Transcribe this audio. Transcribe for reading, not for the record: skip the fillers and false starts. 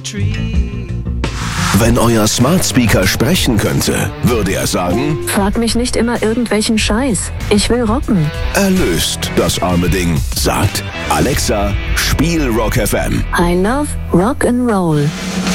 Wenn euer Smart Speaker sprechen könnte, würde er sagen: Frag mich nicht immer irgendwelchen Scheiß. Ich will rocken. Erlöst das arme Ding. Sagt: Alexa, spiel Rock FM. I love Rock and Roll.